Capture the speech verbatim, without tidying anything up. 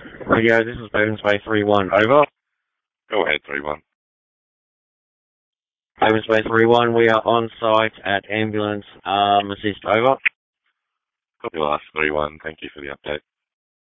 Radio, this is Bowden's Bay three one, over. Go ahead, three one. Bowden's Bay three one, we are on site at ambulance um, assist, over. Copy last, three one. Thank you for the update.